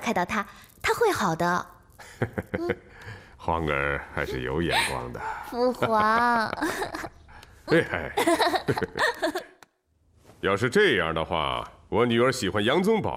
开导他，他会好的。 皇儿还是有眼光的。 父皇， 嘿，要是这样的话，我女儿喜欢杨宗保